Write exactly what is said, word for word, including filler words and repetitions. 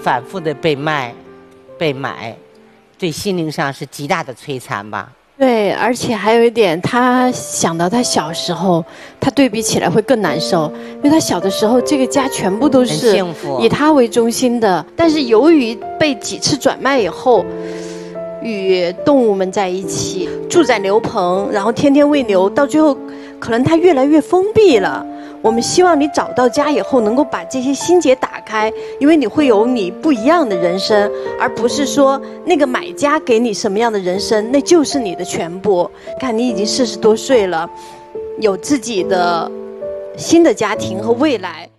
反复的被卖、被买，对心灵上是极大的摧残吧。 对，而且还有一点，他想到他小时候，他对比起来会更难受，因为他小的时候，这个家全部都是以他为中心的。但是由于被几次转卖以后，与动物们在一起，住在牛棚，然后天天喂牛，到最后，可能他越来越封闭了。我们希望你找到家以后，能够把这些心结打开，因为你会有你不一样的人生，而不是说那个买家给你什么样的人生，那就是你的全部。看你已经四十多岁了，有自己的新的家庭和未来。